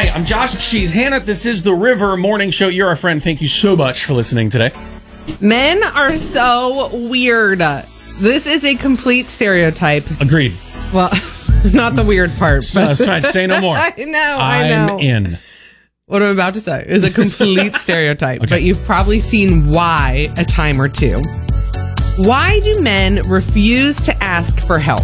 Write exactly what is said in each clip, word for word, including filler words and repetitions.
Hi, I'm Josh. She's Hannah. This is the River Morning Show. You're our friend. Thank you so much for listening today. Men are so weird. This is a complete stereotype. Agreed. Well, not the weird part. So, that's right. Say no more. I know, I know. I'm in. What I'm about to say is a complete stereotype, okay. But you've probably seen why a time or two. Why do men refuse to ask for help?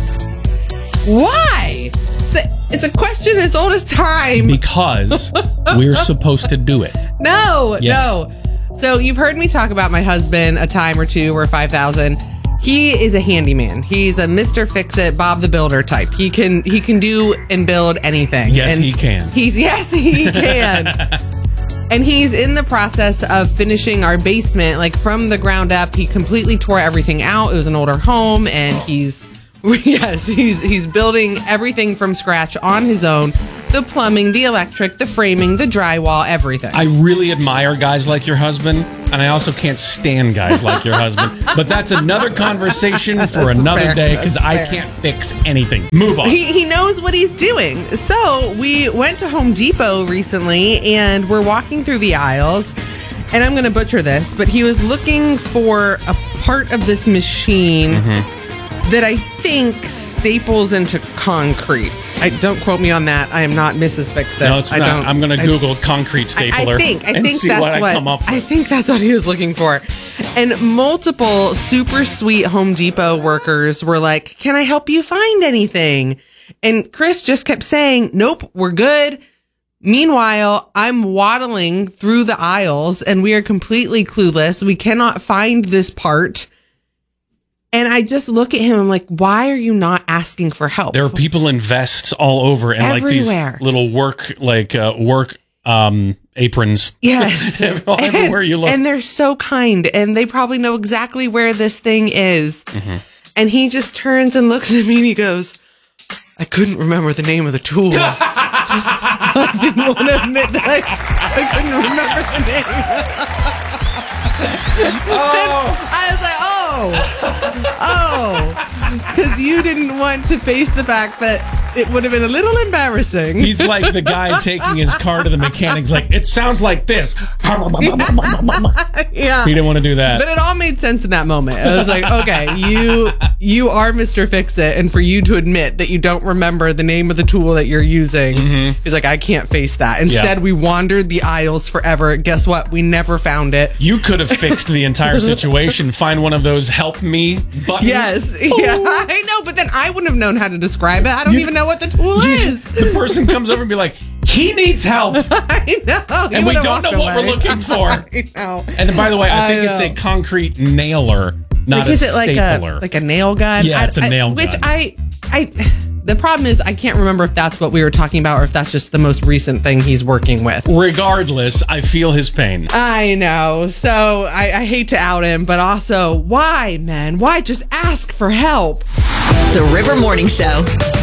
Why? It's a, it's a question as old as time. Because we're supposed to do it. No, yes. no. So you've heard me talk about my husband a time or two or five thousand. He is a handyman. He's a Mister Fix-It, Bob the Builder type. He can he can do and build anything. Yes, and he can. He's yes, he can. And he's in the process of finishing our basement, like from the ground up. He completely tore everything out. It was an older home, and he's yes, he's he's building everything from scratch on his own. The plumbing, the electric, the framing, the drywall, everything. I really admire guys like your husband, and I also can't stand guys like your husband. But that's another conversation for That's another fair. day, because I That's can't fix anything. Move on. He, he knows what he's doing. So we went to Home Depot recently, and we're walking through the aisles, and I'm going to butcher this, but he was looking for a part of this machine mm-hmm. that I think staples into concrete. I don't quote me on that. I am not Missus Fix-It. No, it's I not. Don't, I'm going to I, Google concrete stapler. I, I think. I and think see that's what, what I come up with. I think that's what he was looking for. And multiple super sweet Home Depot workers were like, "Can I help you find anything?" And Chris just kept saying, "Nope, we're good." Meanwhile, I'm waddling through the aisles, and we are completely clueless. We cannot find this part. And I just look at him. I'm like, why are you not asking for help? There are people in vests all over, and Everywhere. like these little work, like uh, work um, aprons. Yes, everywhere and, you look, and they're so kind, and they probably know exactly where this thing is. Mm-hmm. And he just turns and looks at me, and he goes, "I couldn't remember the name of the tool." I didn't want to admit that I, I couldn't remember the name. Oh. I was like, oh, oh, because you didn't want to face the fact that it would have been a little embarrassing. He's like the guy taking his car to the mechanics, like, it sounds like this. Yeah. He didn't want to do that. But it all made sense in that moment. I was like, okay, you you are Mister Fix-It, and for you to admit that you don't remember the name of the tool that you're using, mm-hmm. he's like, I can't face that. Instead, yeah. we wandered the aisles forever. Guess what? We never found it. You could have fixed the entire situation. Find one of those help me buttons. Yes. Yeah, I know, but then I wouldn't have known how to describe it. I don't you, even know what the tool you, is. The person comes over and be like, he needs help. I know. And we don't know away. what we're looking for. I know. And by the way, I, I think know. it's a concrete nailer, not like, a is it stapler. Like a, like a nail gun? Yeah, it's a I, nail I, gun. Which I, I, the problem is I can't remember if that's what we were talking about or if that's just the most recent thing he's working with. Regardless, I feel his pain. I know. So I, I hate to out him, but also, why, man? Why just ask for help? The River Morning Show.